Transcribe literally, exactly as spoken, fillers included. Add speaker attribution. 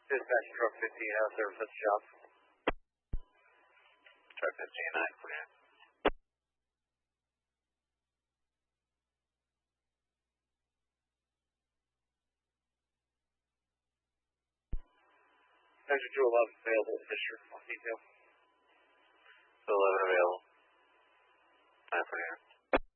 Speaker 1: Dispatch truck fifteen out there for the job.
Speaker 2: Truck fifteen, nine clear.
Speaker 1: Measure two eleven available, Fisher, on detail.
Speaker 2: two eleven available. nine clear.